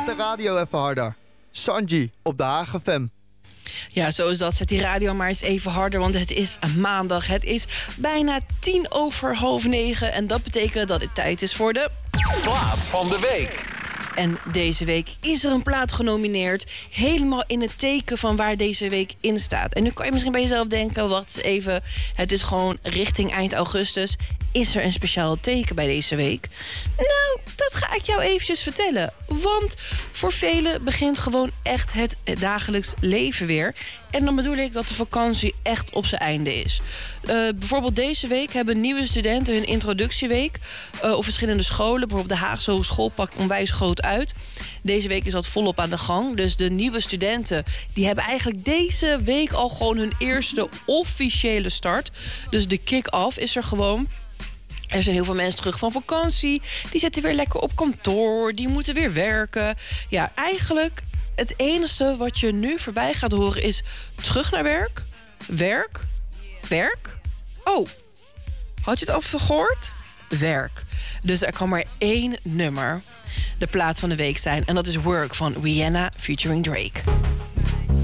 de radio even harder. Sanji op de HGFM. Ja, zo is dat. Zet die radio maar eens even harder, want het is maandag. Het is bijna 9:10. En dat betekent dat het tijd is voor de... Plaat van de week. En deze week is er een plaat genomineerd. Helemaal in het teken van waar deze week in staat. En nu kan je misschien bij jezelf denken, wacht even. Het is gewoon richting eind augustus. Is er een speciaal teken bij deze week? Nou, dat ga ik jou eventjes vertellen. Want voor velen begint gewoon echt het dagelijks leven weer. En dan bedoel ik dat de vakantie echt op zijn einde is. Bijvoorbeeld deze week hebben nieuwe studenten hun introductieweek. Op verschillende scholen. Bijvoorbeeld de Haagse Hogeschool pakt onwijs groot uit. Deze week is dat volop aan de gang. Dus de nieuwe studenten die hebben eigenlijk deze week al gewoon hun eerste officiële start. Dus de kick-off is er gewoon. Er zijn heel veel mensen terug van vakantie. Die zitten weer lekker op kantoor. Die moeten weer werken. Ja, eigenlijk het enige wat je nu voorbij gaat horen is terug naar werk. Werk. Werk. Oh, had je het al gehoord? Werk. Dus er kan maar één nummer de plaat van de week zijn. En dat is Work van Rihanna featuring Drake.